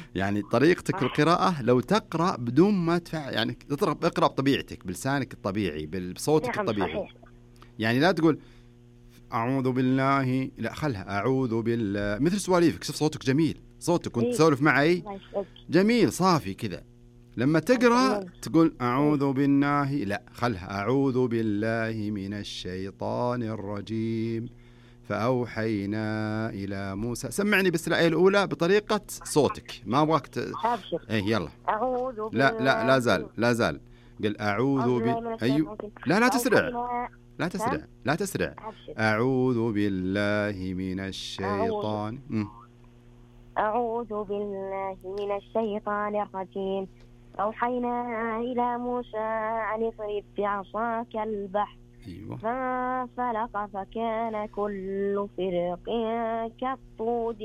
يعني طريقتك في القراءة لو تقرأ بدون ما تفعل، يعني اقرأ بطبيعتك بلسانك الطبيعي بصوتك الطبيعي. صحيح. يعني لا تقول أعوذ بالله، لا خلها أعوذ بالله مثل سواليفك. شوف صوتك جميل، صوتك وانت تسولف معي جميل صافي كذا. لما تقرأ تقول أعوذ بالله، لا خلها أعوذ بالله من الشيطان الرجيم فأوحينا إلى موسى. سمعني بس الآية الأولى بطريقة صوتك، ما أبغاك إيه يلا. أعوذ لا لا زال قل أعوذ أيوه لا تسرع. أعوذ بالله من الشيطان. أعوذ بالله من الشيطان الرجيم. أوحينا إلى موسى أن اضرب بعصاك البحر. أيوة. فانفلق فكان كل فرق كالطود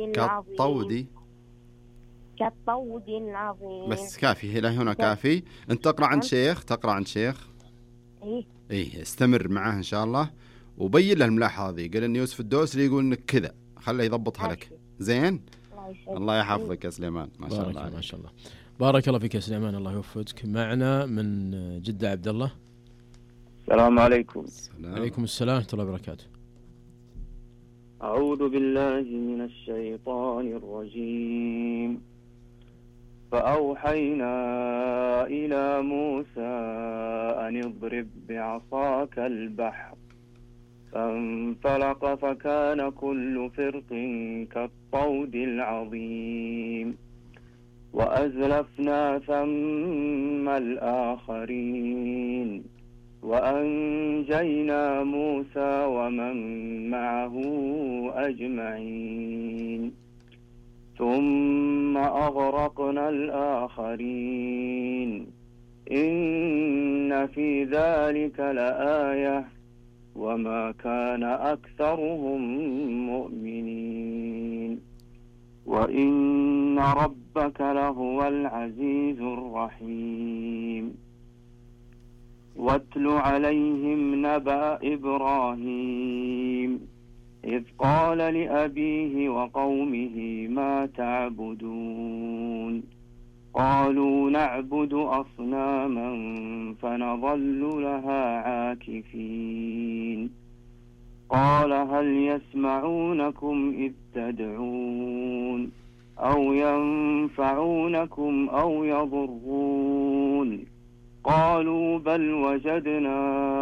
العظيم. بس كافي هنا كافي. أنت تقرأ عن شيخ. إيه استمر معاه إن شاء الله، وبين له الملاحظة هذه. قال إن يوسف الدوسري يقول إنك كذا، خله يضبطها لك. زين. الله يحفظك يا سليمان، ما شاء الله عليك. ما شاء الله. بارك الله فيك يا سليمان، الله يوفقك. معنا من جدة عبد الله. السلام عليكم. عليكم السلام ورحمة الله وبركاته. أعوذ بالله من الشيطان الرجيم. فأوحينا إلى موسى أن اضرب بعصاك البحر فانفلق فكان كل فرق كالطود العظيم وأزلفنا ثم الآخرين وأنجينا موسى ومن معه أجمعين ثم أغرقنا الآخرين إن في ذلك لآية وما كان أكثرهم مؤمنين وإن ربك لهو العزيز الرحيم واتل عليهم نبأ إبراهيم إذ قال لأبيه وقومه ما تعبدون قالوا نعبد أصناما فنظل لها عاكفين قال هل يسمعونكم إذ تدعون أو ينفعونكم أو يضرون قالوا بل وجدنا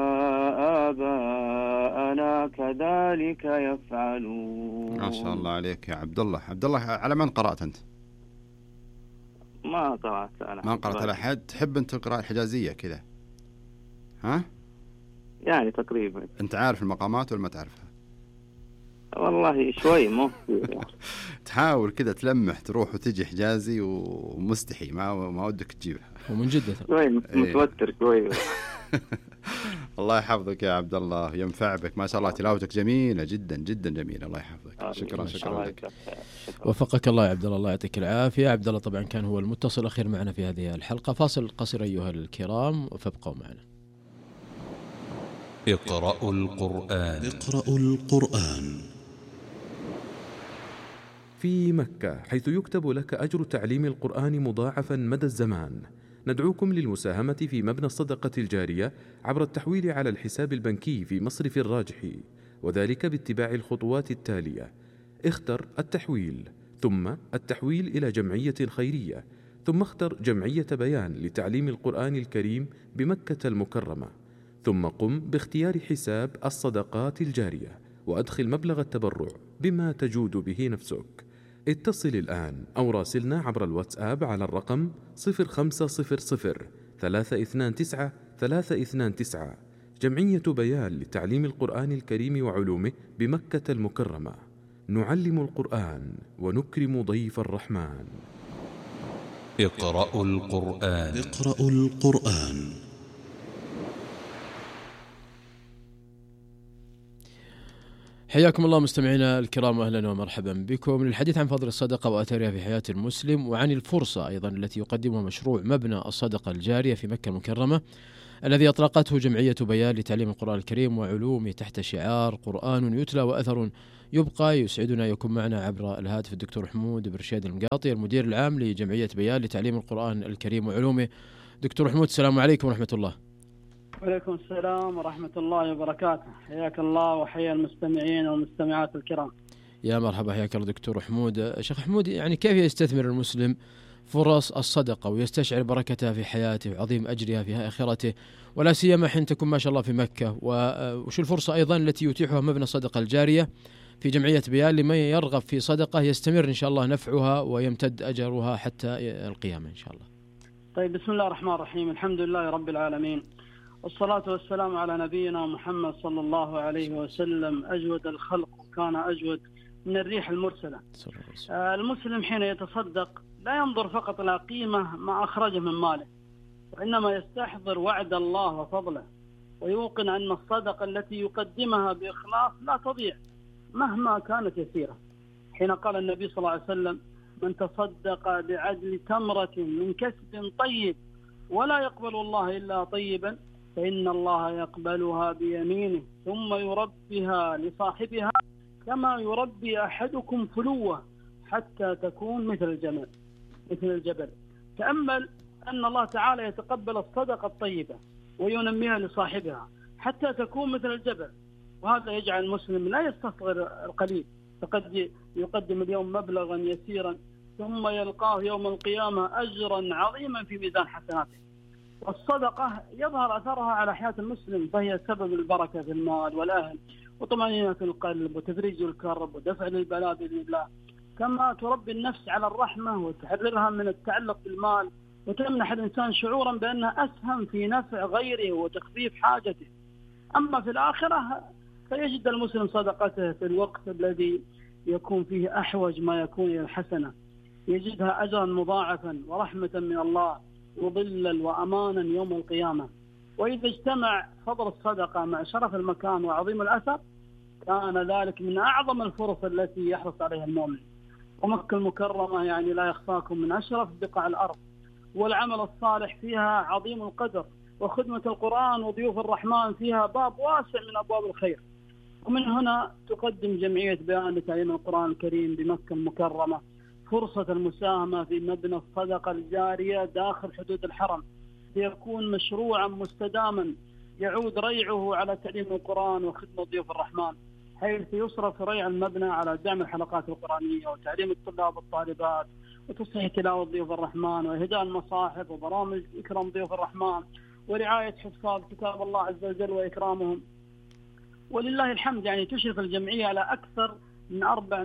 آباءنا كذلك يفعلون. ما شاء الله عليك يا عبد الله. على من قرأت أنت؟ ما قرأت أنا. ما قرأت على حد؟ تحب أنت القراءة الحجازية كذا؟ ها؟ يعني تقريبا. أنت عارف المقامات ولا ما تعرفها؟ والله شوي مو تحاول كذا تلمح تروح وتجي حجازي ومستحي ما ودك تجيبها. ومن جدة شوي متوتر شوي. الله يحفظك يا عبد الله، ينفع بك ما شاء الله. تلاوتك جميلة جدا جدا جميلة. الله يحفظك. شكرا لك. وفقك الله يا عبد الله، الله يعطيك العافية. عبد الله طبعا كان هو المتصل الأخير معنا في هذه الحلقة. فاصل قصير أيها الكرام فابقوا معنا. اقرأوا القرآن. في مكة، حيث يكتب لك أجر تعليم القرآن مضاعفا مدى الزمان، ندعوكم للمساهمة في مبنى الصدقة الجارية عبر التحويل على الحساب البنكي في مصرف الراجحي، وذلك باتباع الخطوات التالية: اختر التحويل، ثم التحويل إلى جمعية خيرية، ثم اختر جمعية بيان لتعليم القرآن الكريم بمكة المكرمة، ثم قم باختيار حساب الصدقات الجارية وأدخل مبلغ التبرع بما تجود به نفسك. اتصل الآن أو راسلنا عبر الواتساب على الرقم 0500 329 329. جمعية بيان لتعليم القرآن الكريم وعلومه بمكة المكرمة. نعلم القرآن ونكرم ضيف الرحمن. اقرأوا القرآن. حياكم الله مستمعينا الكرام، واهلا ومرحبا بكم للحديث عن فضل الصدقة وأثرها في حياة المسلم، وعن الفرصة أيضا التي يقدمها مشروع مبنى الصدقة الجارية في مكة المكرمة الذي أطلقته جمعية بيان لتعليم القرآن الكريم وعلومه تحت شعار قرآن يتلى وأثر يبقى. يسعدنا يكون معنا عبر الهاتف الدكتور حمود بن رشيد المقاطي المدير العام لجمعية بيان لتعليم القرآن الكريم وعلومه. دكتور حمود السلام عليكم ورحمة الله. وعليكم السلام ورحمة الله وبركاته. حياك الله وحيا المستمعين والمستمعات الكرام. يا مرحبا، حياك الله دكتور حمود. شيخ حمود، يعني كيف يستثمر المسلم فرص الصدقة ويستشعر بركتها في حياته وعظيم أجرها في آخرته، ولا سيما حين تكون ما شاء الله في مكة؟ وش الفرصة أيضا التي يتيحها مبنى الصدقة الجارية في جمعية بيان لمن يرغب في صدقة يستمر إن شاء الله نفعها ويمتد أجرها حتى القيامة إن شاء الله؟ طيب، بسم الله الرحمن الرحيم. الحمد لله رب العالمين، والصلاة والسلام على نبينا محمد صلى الله عليه وسلم، أجود الخلق وكان أجود من الريح المرسلة. المسلم حين يتصدق لا ينظر فقط إلى قيمة ما أخرجه من ماله، وإنما يستحضر وعد الله وفضله، ويوقن أن الصدقة التي يقدمها بإخلاص لا تضيع مهما كانت يسيرة. حين قال النبي صلى الله عليه وسلم: من تصدق بعدل تمرة من كسب طيب ولا يقبل الله إلا طيبا فإن الله يقبلها بيمينه ثم يربيها لصاحبها كما يربي أحدكم فلوة حتى تكون مثل الجبل. تأمل أن الله تعالى يتقبل الصدقة الطيبة وينميها لصاحبها حتى تكون مثل الجبل، وهذا يجعل المسلم لا يستصغر القليل، فقد يقدم اليوم مبلغا يسيرا ثم يلقاه يوم القيامة أجرا عظيما في ميزان حسناته. والصدقة يظهر أثرها على حياة المسلم، فهي سبب البركة في المال والأهل وطمأنينة القلب وتفريج الكرب ودفع للبلاء بإذن الله، كما تربي النفس على الرحمة وتحررها من التعلق بالمال، وتمنح الإنسان شعورا بأنه أسهم في نفع غيره وتخفيف حاجته. أما في الآخرة فيجد المسلم صدقته في الوقت الذي يكون فيه أحوج ما يكون إلى الحسنة، يجدها أجرا مضاعفا ورحمة من الله وظلا وأمانا يوم القيامة. وإذا اجتمع فضل الصدقة مع شرف المكان وعظيم الأثر كان ذلك من أعظم الفرص التي يحرص عليها المؤمن. ومكة المكرمة يعني لا يخفاكم من أشرف بقاع الأرض، والعمل الصالح فيها عظيم القدر، وخدمة القرآن وضيوف الرحمن فيها باب واسع من أبواب الخير. ومن هنا تقدم جمعية بيان لتعليم القرآن الكريم بمكة المكرمة فرصة المساهمة في مبنى الصدقة الجارية داخل حدود الحرم، ليكون مشروعا مستداما يعود ريعه على تعليم القرآن وخدمة ضيوف الرحمن، حيث يصرف ريع المبنى على دعم الحلقات القرآنية وتعليم الطلاب والطالبات وتصحيح تلاوة ضيوف الرحمن وإهداء المصاحف وبرامج إكرام ضيوف الرحمن ورعاية حفاظ كتاب الله عز وجل وإكرامهم. ولله الحمد يعني تشرف الجمعية على أكثر من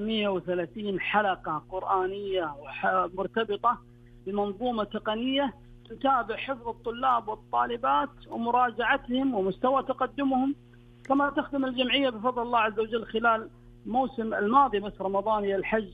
430 حلقة قرآنية مرتبطة بمنظومة تقنية تتابع حفظ الطلاب والطالبات ومراجعتهم ومستوى تقدمهم. كما تخدم الجمعية بفضل الله عز وجل خلال موسم الماضي بس رمضان الحج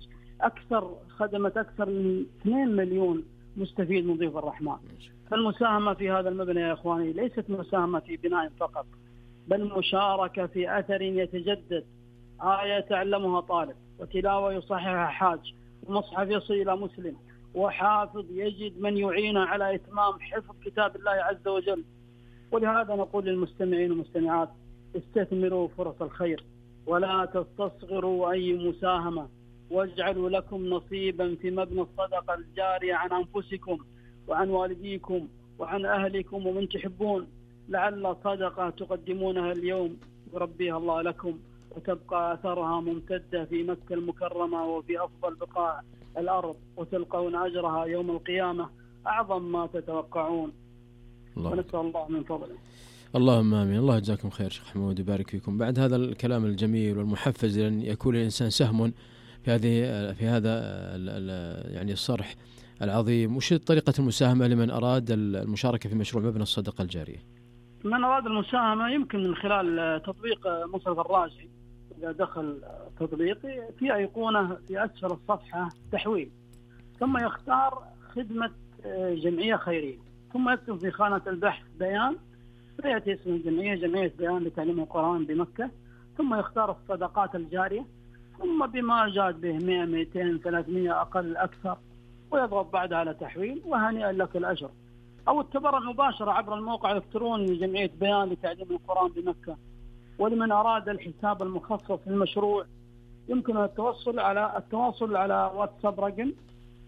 خدمت أكثر من 2 مليون مستفيد من ضيوف الرحمن. فالمساهمة في هذا المبنى يا إخواني ليست مساهمة في بناء فقط، بل مشاركة في أثر يتجدد، آية تعلمها طالب وتلاوة يصححها حاج ومصحف يصل إلى مسلم وحافظ يجد من يعين على إتمام حفظ كتاب الله عز وجل. ولهذا نقول للمستمعين والمستمعات: استثمروا فرص الخير ولا تستصغروا أي مساهمة، واجعلوا لكم نصيبا في مبنى الصدقة الجارية عن أنفسكم وعن والديكم وعن أهلكم ومن تحبون، لعل صدقة تقدمونها اليوم يربيها الله لكم وتبقى أثرها ممتدة في مكة المكرمة وفي أفضل بقاع الأرض، وتلقون أجرها يوم القيامة أعظم ما تتوقعون. ونسأل الله من فضله. اللهم آمين. الله يجزاكم خير شيخ حمود ويبارك فيكم. بعد هذا الكلام الجميل والمحفز لأن يكون الإنسان سهم في هذا يعني الصرح العظيم، وش طريقة المساهمة لمن أراد المشاركة في مشروع مبنى الصدقة الجارية؟ من أراد المساهمة يمكن من خلال تطبيق مصرف الراجحي. إذا دخل تطبيقي في أيقونة في أسفل الصفحة تحويل، ثم يختار خدمة جمعية خيرية، ثم يكتب في خانة البحث بيان، فيأتي اسم الجمعية جمعية بيان لتعليم القرآن بمكة، ثم يختار الصدقات الجارية، ثم بما جاد به 100 200 300 أقل أكثر، ويضغط بعدها على تحويل، وهنيئا لك الأجر. أو التبرع مباشرة عبر الموقع الإلكتروني لجمعية بيان لتعليم القرآن بمكة. ولمن أراد الحساب المخصص للمشروع يمكن التواصل على واتساب رقم